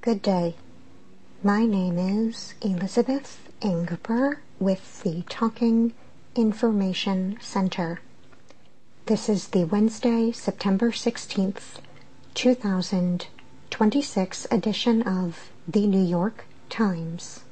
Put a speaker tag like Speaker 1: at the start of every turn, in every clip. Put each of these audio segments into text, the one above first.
Speaker 1: Good day. My name is Elizabeth Ingeper with the Talking Information Center. This is the Wednesday, September 16th, 2026 edition of the New York Times.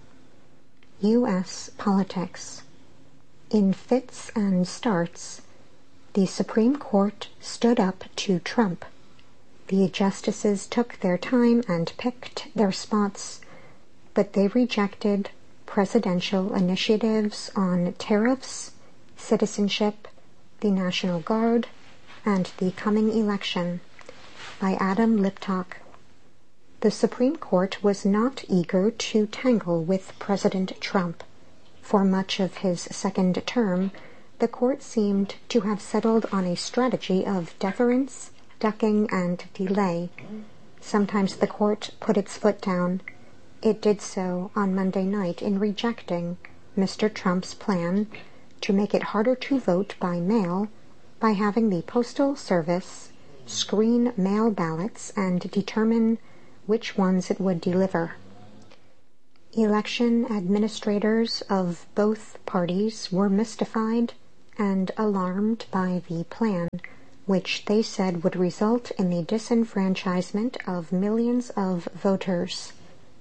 Speaker 1: U.S. Politics. In fits and starts, the Supreme Court stood up to Trump. The justices took their time and picked their spots, but they rejected presidential initiatives on tariffs, citizenship, the National Guard, and the coming election by Adam Liptak. The Supreme Court was not eager to tangle with President Trump. For much of his second term, the court seemed to have settled on a strategy of deference, ducking, and delay. Sometimes the court put its foot down. It did so on Monday night in rejecting Mr. Trump's plan to make it harder to vote by mail by having the Postal Service screen mail ballots and determine which ones it would deliver. Election administrators of both parties were mystified and alarmed by the plan, which they said would result in the disenfranchisement of millions of voters.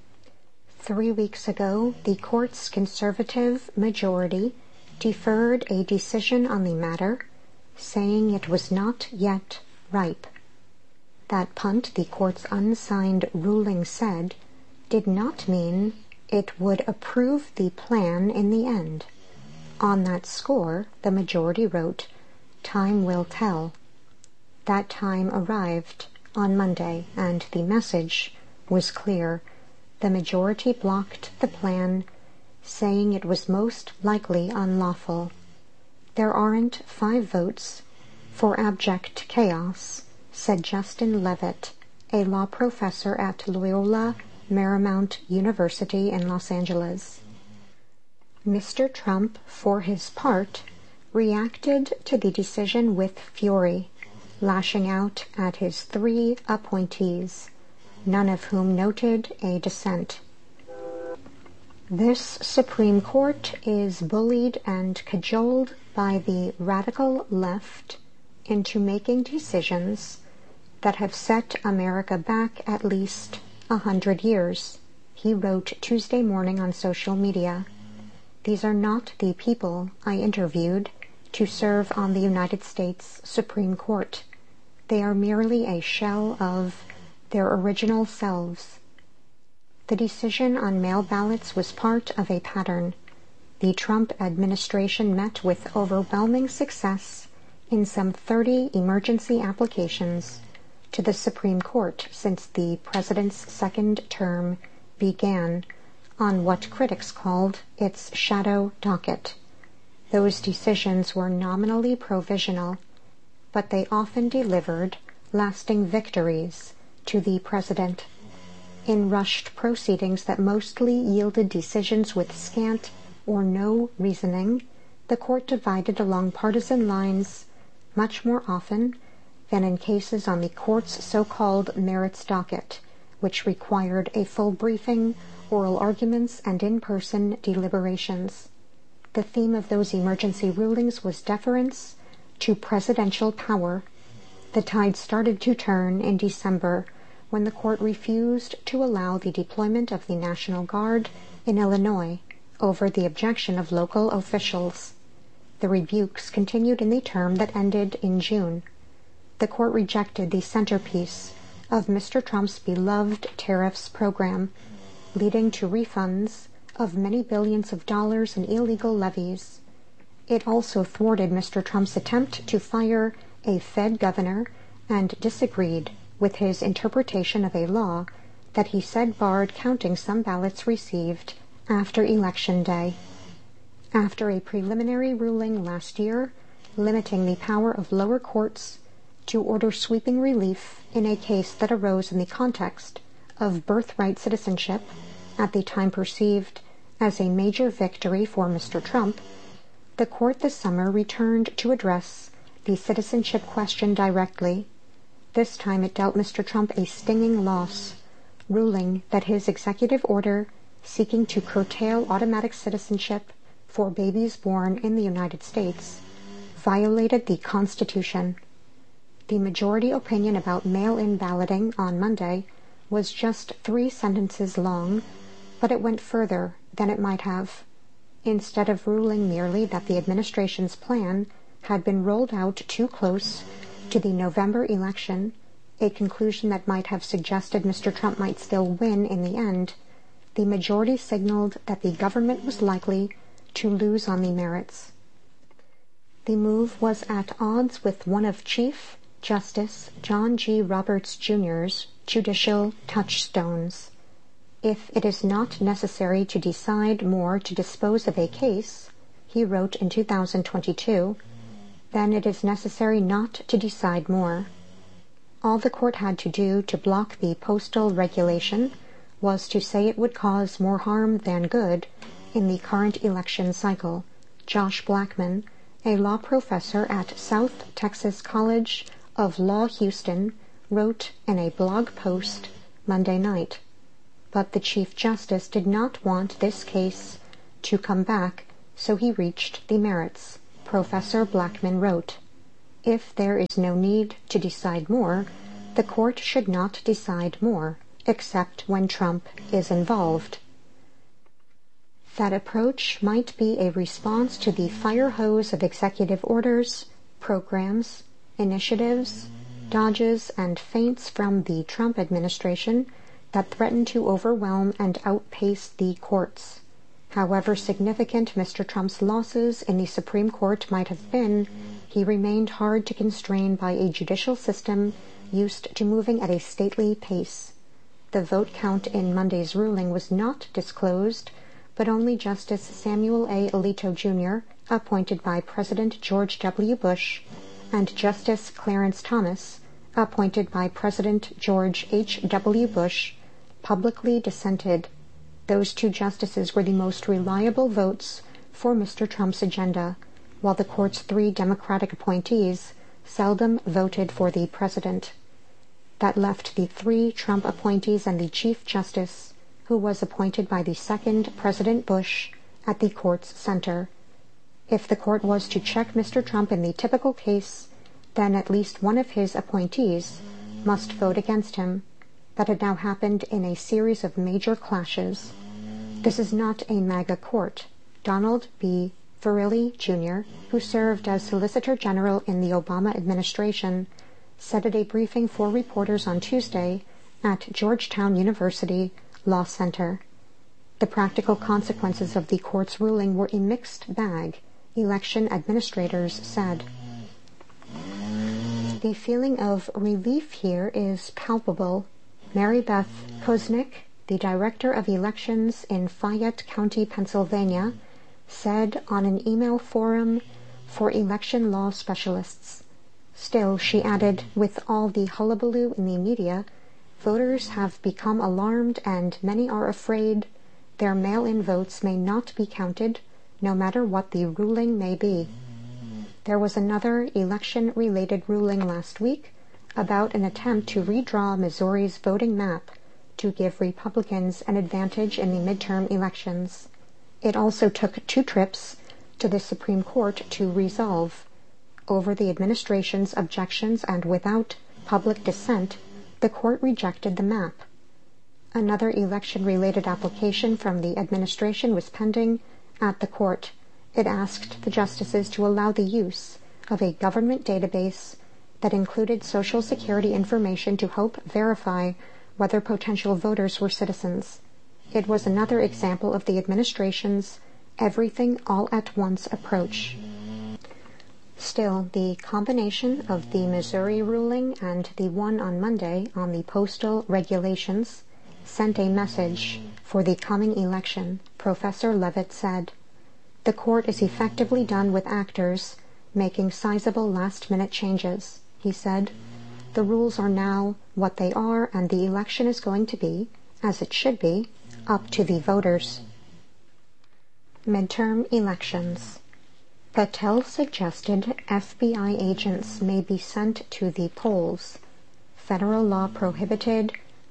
Speaker 1: 3 weeks ago, the court's conservative majority deferred a decision on the matter, saying it was not yet ripe. That punt, the court's unsigned ruling said, did not mean it would approve the plan in the end. On that score, the majority wrote, "Time will tell." That time arrived on Monday, and the message was clear. The majority blocked the plan, saying it was most likely unlawful. There aren't 5 votes for abject chaos, said Justin Levitt, a law professor at Loyola Marymount University in Los Angeles. Mr. Trump, for his part, reacted to the decision with fury, lashing out at his 3 appointees, none of whom noted a dissent. This Supreme Court is bullied and cajoled by the radical left into making decisions that have set America back at least 100 years, he wrote Tuesday morning on social media. These are not the people I interviewed to serve on the United States Supreme Court. They are merely a shell of their original selves. The decision on mail ballots was part of a pattern. The Trump administration met with overwhelming success in some 30 emergency applications to the Supreme Court since the president's second term began on what critics called its shadow docket. Those decisions were nominally provisional, but they often delivered lasting victories to the president. In rushed proceedings that mostly yielded decisions with scant or no reasoning, the court divided along partisan lines much more often than in cases on the court's so-called merits docket, which required a full briefing, oral arguments, and in-person deliberations. The theme of those emergency rulings was deference to presidential power. The tide started to turn in December when the court refused to allow the deployment of the National Guard in Illinois over the objection of local officials. The rebukes continued in the term that ended in June. The court rejected the centerpiece of Mr. Trump's beloved tariffs program, leading to refunds of many billions of dollars in illegal levies. It also thwarted Mr. Trump's attempt to fire a Fed governor and disagreed with his interpretation of a law that he said barred counting some ballots received after Election Day. After a preliminary ruling last year limiting the power of lower courts to order sweeping relief in a case that arose in the context of birthright citizenship, at the time perceived as a major victory for Mr. Trump, the court this summer returned to address the citizenship question directly. This time it dealt Mr. Trump a stinging loss, ruling that his executive order seeking to curtail automatic citizenship for babies born in the United States violated the Constitution. The majority opinion about mail-in balloting on Monday was just 3 sentences long, but it went further than it might have. Instead of ruling merely that the administration's plan had been rolled out too close to the November election, a conclusion that might have suggested Mr. Trump might still win in the end, the majority signaled that the government was likely to lose on the merits. The move was at odds with one of Chief Justice John G. Roberts Jr.'s judicial touchstones. If it is not necessary to decide more to dispose of a case, he wrote in 2022, then it is necessary not to decide more. All the court had to do to block the postal regulation was to say it would cause more harm than good in the current election cycle. Josh Blackman, a law professor at South Texas College of Law Houston, wrote in a blog post Monday night. But the Chief Justice did not want this case to come back, so he reached the merits. Professor Blackman wrote, "If there is no need to decide more, the court should not decide more, except when Trump is involved." That approach might be a response to the fire hose of executive orders, programs, initiatives, dodges, and feints from the Trump administration that threaten to overwhelm and outpace the courts. However significant Mr. Trump's losses in the Supreme Court might have been, he remained hard to constrain by a judicial system used to moving at a stately pace. The vote count in Monday's ruling was not disclosed, but only Justice Samuel A. Alito Jr., appointed by President George W. Bush, and Justice Clarence Thomas, appointed by President George H. W. Bush, publicly dissented. Those 2 justices were the most reliable votes for Mr. Trump's agenda, while the court's 3 Democratic appointees seldom voted for the president. That left the 3 Trump appointees and the Chief Justice, who was appointed by the second President Bush, at the court's center. If the court was to check Mr. Trump in the typical case, then at least one of his appointees must vote against him. That had now happened in a series of major clashes. This is not a MAGA court. Donald B. Verrilli, Jr., who served as Solicitor General in the Obama administration, said at a briefing for reporters on Tuesday at Georgetown University Law Center. The practical consequences of the court's ruling were a mixed bag, election administrators said. The feeling of relief here is palpable. Mary Beth Koznick, the director of elections in Fayette County, Pennsylvania, said on an email forum for election law specialists. Still, she added, with all the hullabaloo in the media, voters have become alarmed and many are afraid their mail-in votes may not be counted, no matter what the ruling may be. There was another election-related ruling last week about an attempt to redraw Missouri's voting map to give Republicans an advantage in the midterm elections. It also took 2 trips to the Supreme Court to resolve. Over the administration's objections and without public dissent, the court rejected the map. Another election-related application from the administration was pending at the court. It asked the justices to allow the use of a government database that included Social Security information to help verify whether potential voters were citizens. It was another example of the administration's everything all at once approach. Still, the combination of the Missouri ruling and the one on Monday on the postal regulations sent a message for the coming election, Professor Levitt said. The court is effectively done with actors making sizable last-minute changes, he said. The rules are now what they are, and the election is going to be, as it should be, up to the voters. Midterm elections. Patel suggested FBI agents may be sent to the polls. Federal law prohibited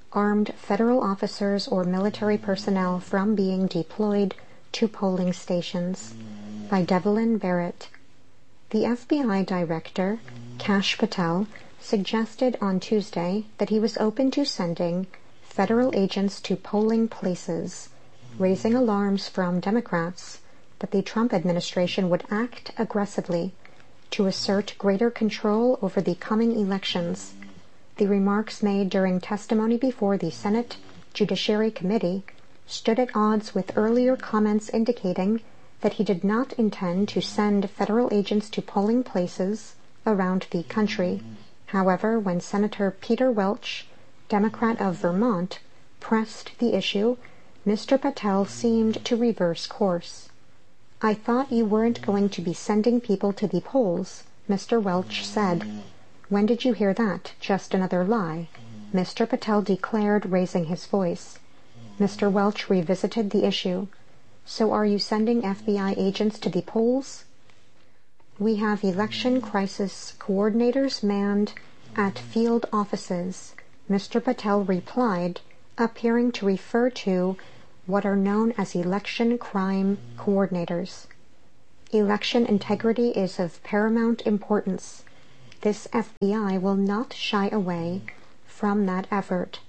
Speaker 1: armed federal officers or military personnel from being deployed to polling stations, by Devlin Barrett. The FBI director, Kash Patel, suggested on Tuesday that he was open to sending federal agents to polling places, raising alarms from Democrats that the Trump administration would act aggressively to assert greater control over the coming elections. The remarks made during testimony before the Senate Judiciary Committee stood at odds with earlier comments indicating that he did not intend to send federal agents to polling places around the country. However, when Senator Peter Welch, Democrat of Vermont, pressed the issue, Mr. Patel seemed to reverse course. "I thought you weren't going to be sending people to the polls," Mr. Welch said. "When did you hear that? Just another lie," Mr. Patel declared, raising his voice. Mr. Welch revisited the issue. "So are you sending FBI agents to the polls?" "We have election crisis coordinators manned at field offices," Mr. Patel replied, appearing to refer to what are known as election crime coordinators. "Election integrity is of paramount importance. This FBI will not shy away from that effort."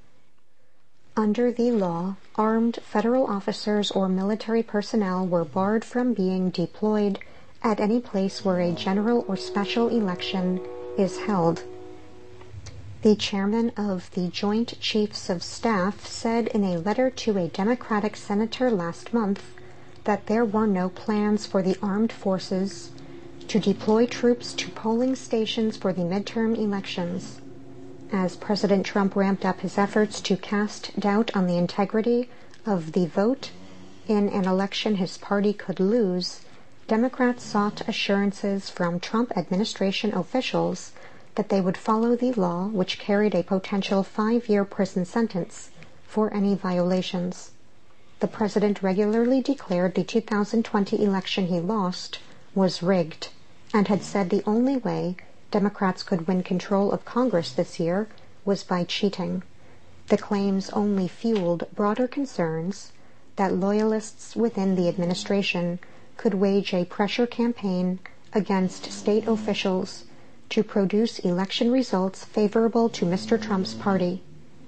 Speaker 1: Under the law, armed federal officers or military personnel were barred from being deployed at any place where a general or special election is held. The chairman of the Joint Chiefs of Staff said in a letter to a Democratic senator last month that there were no plans for the armed forces to deploy troops to polling stations for the midterm elections. As President Trump ramped up his efforts to cast doubt on the integrity of the vote in an election his party could lose, Democrats sought assurances from Trump administration officials that they would follow the law, which carried a potential 5-year prison sentence for any violations. The president regularly declared the 2020 election he lost was rigged, and had said the only way Democrats could win control of Congress this year was by cheating. The claims only fueled broader concerns that loyalists within the administration could wage a pressure campaign against state officials to produce election results favorable to Mr. Trump's party.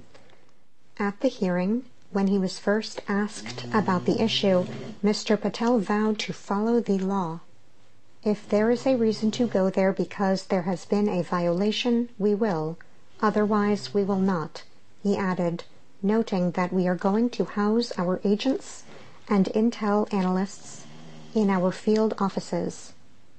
Speaker 1: At the hearing, when he was first asked about the issue, Mr. Patel vowed to follow the law. "If there is a reason to go there because there has been a violation, we will. Otherwise, we will not," he added, noting that we are going to house our agents and intel analysts in our field offices.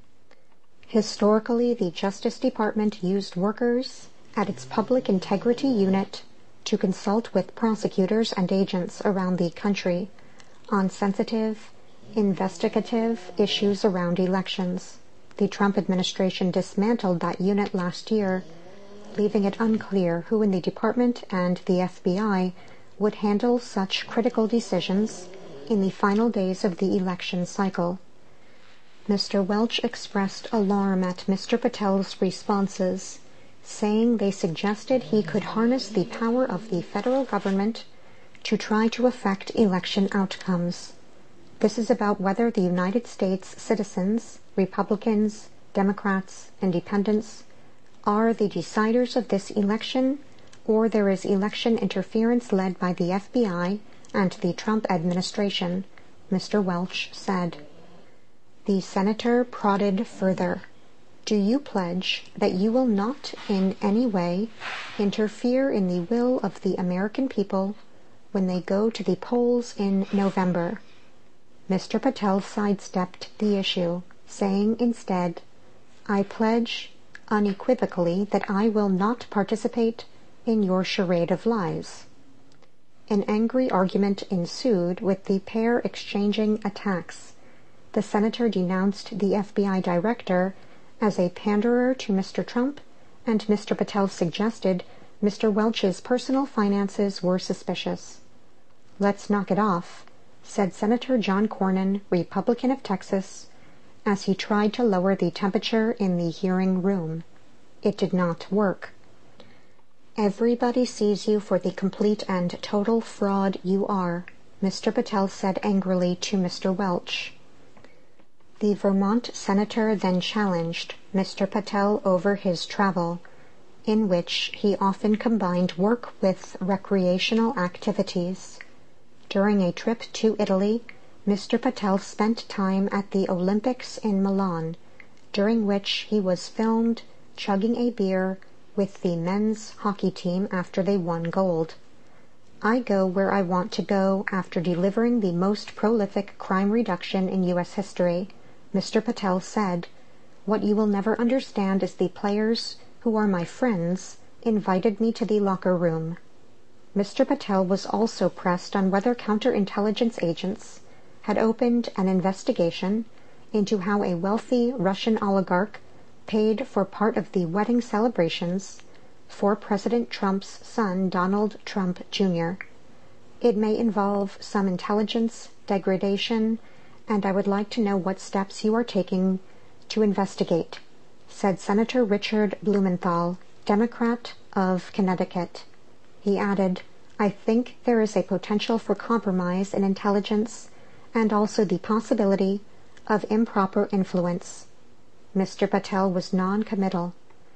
Speaker 1: Historically, the Justice Department used workers at its Public Integrity Unit to consult with prosecutors and agents around the country on sensitive, investigative issues around elections. The Trump administration dismantled that unit last year, leaving it unclear who in the department and the FBI would handle such critical decisions in the final days of the election cycle. Mr. Welch expressed alarm at Mr. Patel's responses, saying they suggested he could harness the power of the federal government to try to affect election outcomes. "This is about whether the United States citizens, Republicans, Democrats, Independents, are the deciders of this election, or there is election interference led by the FBI and the Trump administration," Mr. Welch said. The senator prodded further. "Do you pledge that you will not in any way interfere in the will of the American people when they go to the polls in November?" Mr. Patel sidestepped the issue, saying instead, "I pledge unequivocally that I will not participate in your charade of lies." An angry argument ensued, with the pair exchanging attacks. The senator denounced the FBI director as a panderer to Mr. Trump, and Mr. Patel suggested Mr. Welch's personal finances were suspicious. "Let's knock it off," said Senator John Cornyn, Republican of Texas, as he tried to lower the temperature in the hearing room. It did not work. Everybody sees you for the complete and total fraud you are, Mr. Patel said angrily to Mr. Welch. The Vermont senator then challenged Mr. Patel over his travel, in which he often combined work with recreational activities. During a trip to Italy, Mr. Patel spent time at the Olympics in Milan, during which he was filmed chugging a beer with the men's hockey team after they won gold. I go where I want to go after delivering the most prolific crime reduction in U.S. history, Mr. Patel said. What you will never understand is the players who are my friends invited me to the locker room. Mr. Patel was also pressed on whether counterintelligence agents had opened an investigation into how a wealthy Russian oligarch paid for part of the wedding celebrations for President Trump's son, Donald Trump Jr. It may involve some intelligence degradation, and I would like to know what steps you are taking to investigate, said Senator Richard Blumenthal, Democrat of Connecticut. He added, I think there is a potential for compromise in intelligence and also the possibility of improper influence. Mr. Patel was non-committal.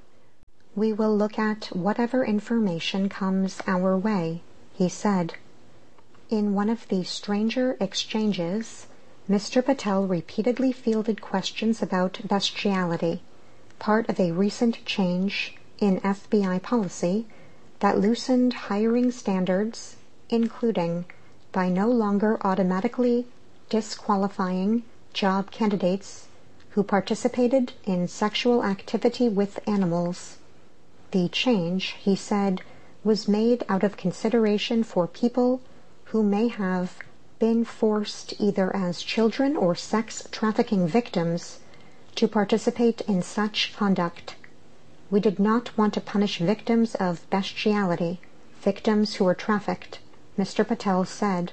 Speaker 1: We will look at whatever information comes our way, he said. In one of the stranger exchanges, Mr. Patel repeatedly fielded questions about bestiality, part of a recent change in FBI policy that loosened hiring standards, including by no longer automatically disqualifying job candidates who participated in sexual activity with animals. The change, he said, was made out of consideration for people who may have been forced either as children or sex trafficking victims to participate in such conduct. We did not want to punish victims of bestiality, victims who were trafficked, Mr. Patel said.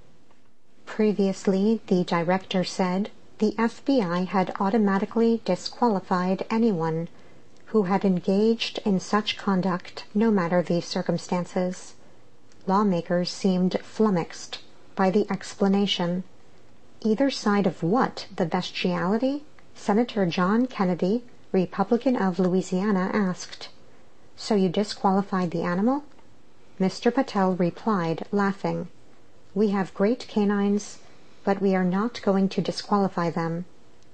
Speaker 1: Previously, the director said, the FBI had automatically disqualified anyone who had engaged in such conduct, no matter the circumstances. Lawmakers seemed flummoxed by the explanation. Either side of what, the bestiality? Senator John Kennedy, Republican of Louisiana, asked. So you disqualified the animal? Mr. Patel replied, laughing. We have great canines, but we are not going to disqualify them.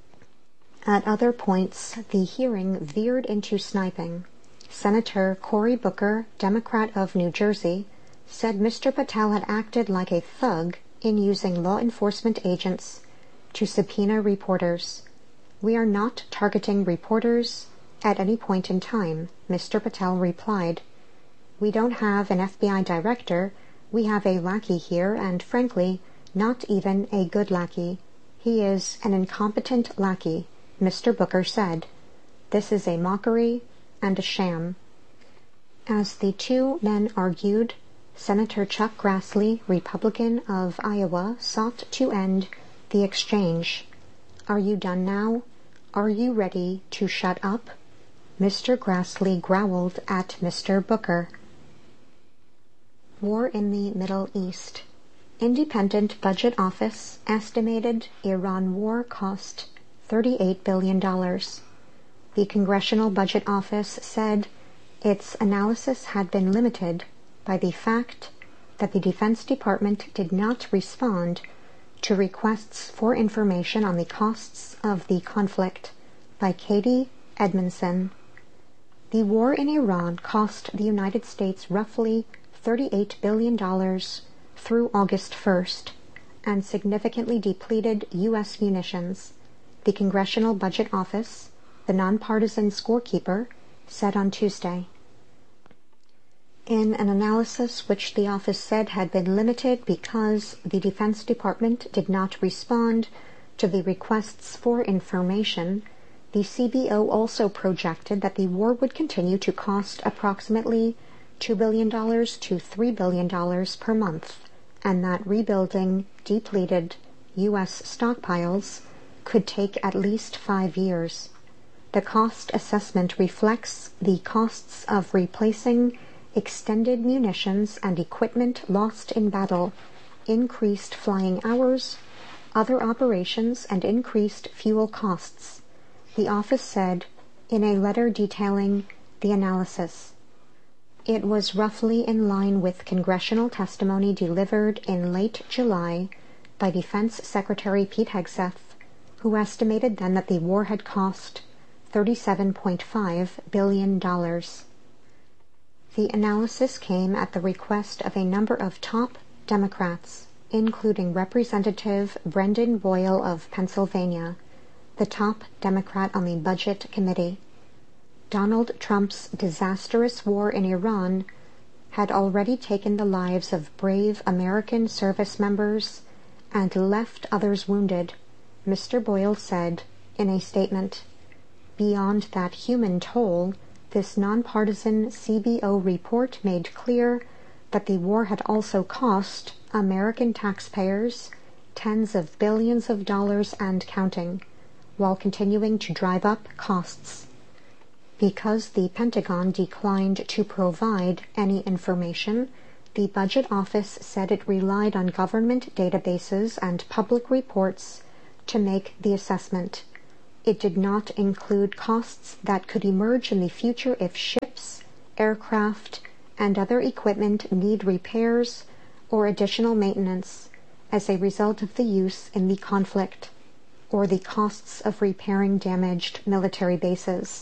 Speaker 1: At other points, the hearing veered into sniping. Senator Cory Booker, Democrat of New Jersey, said Mr. Patel had acted like a thug in using law enforcement agents to subpoena reporters. We are not targeting reporters at any point in time, Mr. Patel replied. We don't have an FBI director. We have a lackey here, and frankly, not even a good lackey. He is an incompetent lackey, Mr. Booker said. This is a mockery and a sham. As the two men argued, Senator Chuck Grassley, Republican of Iowa, sought to end the exchange. Are you done now? Are you ready to shut up? Mr. Grassley growled at Mr. Booker. War in the Middle East. Independent Budget Office estimated Iran war cost $38 billion. The Congressional Budget Office said its analysis had been limited by the fact that the Defense Department did not respond to requests for information on the costs of the conflict by Katie Edmondson. The war in Iran cost the United States roughly $38 billion through August 1st and significantly depleted U.S. munitions, the Congressional Budget Office, the nonpartisan scorekeeper, said on Tuesday. In an analysis which the office said had been limited because the Defense Department did not respond to the requests for information, the CBO also projected that the war would continue to cost approximately $2 billion to $3 billion per month, and that rebuilding depleted U.S. stockpiles could take at least 5 years. The cost assessment reflects the costs of replacing extended munitions and equipment lost in battle, increased flying hours, other operations, and increased fuel costs, the office said in a letter detailing the analysis. It was roughly in line with congressional testimony delivered in late July by Defense Secretary Pete Hegseth, who estimated then that the war had cost $37.5 billion. The analysis came at the request of a number of top Democrats, including Representative Brendan Boyle of Pennsylvania, the top Democrat on the Budget Committee. Donald Trump's disastrous war in Iran had already taken the lives of brave American service members and left others wounded, Mr. Boyle said in a statement. Beyond that human toll, this nonpartisan CBO report made clear that the war had also cost American taxpayers tens of billions of dollars and counting, while continuing to drive up costs. Because the Pentagon declined to provide any information, the Budget Office said it relied on government databases and public reports to make the assessment. It did not include costs that could emerge in the future if ships, aircraft, and other equipment need repairs or additional maintenance as a result of the use in the conflict, or the costs of repairing damaged military bases.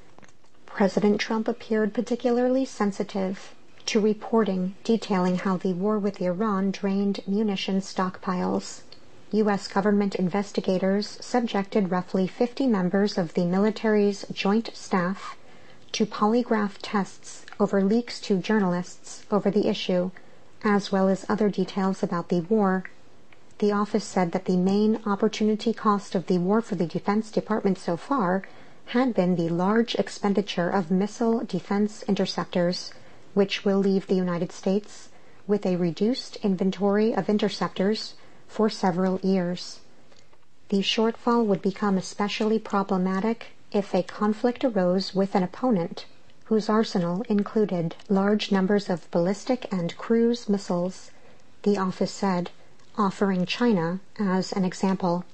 Speaker 1: President Trump appeared particularly sensitive to reporting detailing how the war with Iran drained munition stockpiles. U.S. government investigators subjected roughly 50 members of the military's joint staff to polygraph tests over leaks to journalists over the issue, as well as other details about the war. The office said that the main opportunity cost of the war for the Defense Department so far had been the large expenditure of missile defense interceptors, which will leave the United States with a reduced inventory of interceptors for several years. The shortfall would become especially problematic if a conflict arose with an opponent whose arsenal included large numbers of ballistic and cruise missiles, the office said, offering China as an example.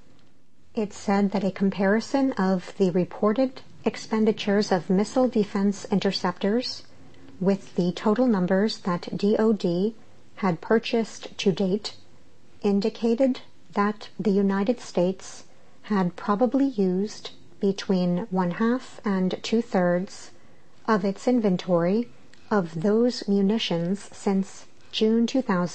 Speaker 1: It said that a comparison of the reported expenditures of missile defense interceptors with the total numbers that DoD had purchased to date indicated that the United States had probably used between 1/2 and 2/3 of its inventory of those munitions since June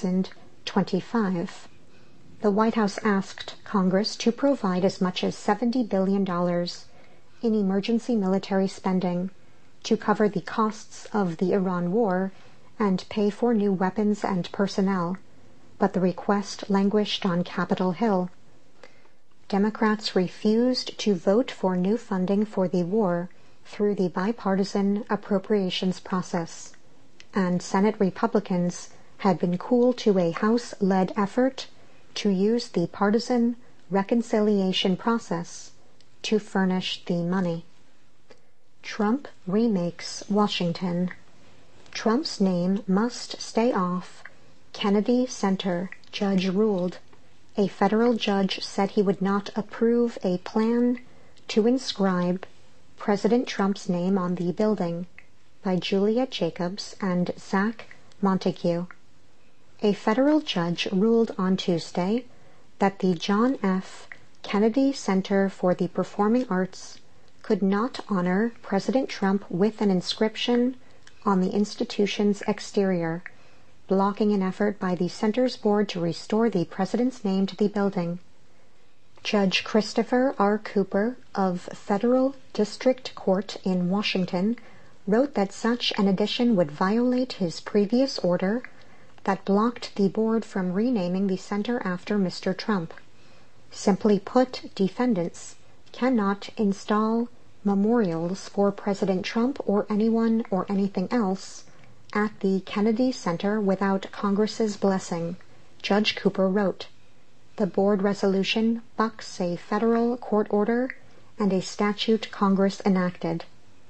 Speaker 1: 2025. The White House asked Congress to provide as much as $70 billion in emergency military spending to cover the costs of the Iran war and pay for new weapons and personnel, but the request languished on Capitol Hill. Democrats refused to vote for new funding for the war through the bipartisan appropriations process, and Senate Republicans had been cool to a House-led effort to use the partisan reconciliation process to furnish the money. Trump remakes Washington. Trump's name must stay off Kennedy Center, judge ruled. A federal judge said he would not approve a plan to inscribe President Trump's name on the building by Julia Jacobs and Zach Montague. A federal judge ruled on Tuesday that the John F. Kennedy Center for the Performing Arts could not honor President Trump with an inscription on the institution's exterior, blocking an effort by the center's board to restore the president's name to the building. Judge Christopher R. Cooper of Federal District Court in Washington wrote that such an addition would violate his previous order that blocked the board from renaming the center after Mr. Trump. Simply put, defendants cannot install memorials for President Trump or anyone or anything else at the Kennedy Center without Congress's blessing, Judge Cooper wrote. The board resolution bucks a federal court order and a statute Congress enacted.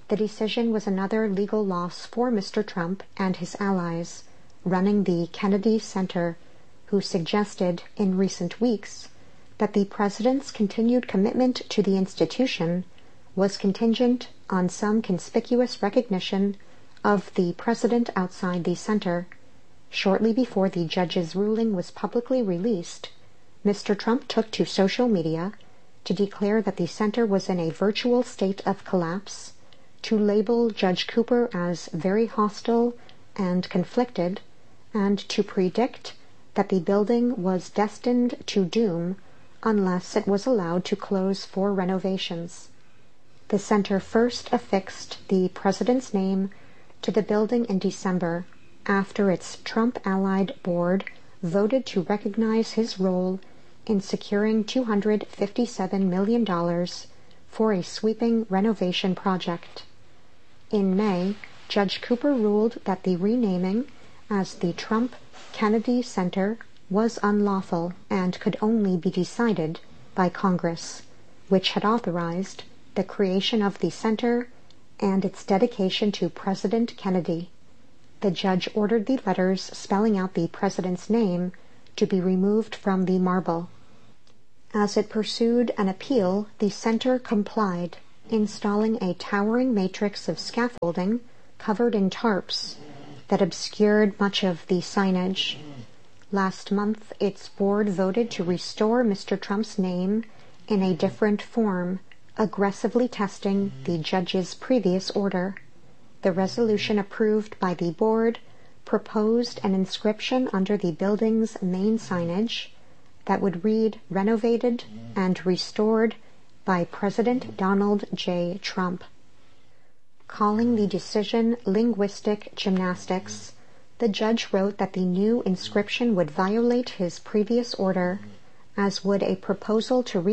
Speaker 1: The decision was another legal loss for Mr. Trump and his allies running the Kennedy Center, who suggested in recent weeks that the president's continued commitment to the institution was contingent on some conspicuous recognition of the president outside the center. Shortly before the judge's ruling was publicly released, Mr. Trump took to social media to declare that the center was in a virtual state of collapse, to label Judge Cooper as very hostile and conflicted, and to predict that the building was destined to doom unless it was allowed to close for renovations. The center first affixed the president's name to the building in December after its Trump-allied board voted to recognize his role in securing $257 million for a sweeping renovation project. In May, Judge Cooper ruled that the renaming as the Trump Kennedy Center was unlawful and could only be decided by Congress, which had authorized the creation of the center and its dedication to President Kennedy. The judge ordered the letters spelling out the president's name to be removed from the marble. As it pursued an appeal, the center complied, installing a towering matrix of scaffolding covered in tarps that obscured much of the signage. Last month, its board voted to restore Mr. Trump's name in a different form, aggressively testing the judge's previous order. The resolution approved by the board proposed an inscription under the building's main signage that would read "Renovated and Restored by President Donald J. Trump." Calling the decision linguistic gymnastics, the judge wrote that the new inscription would violate his previous order, as would a proposal to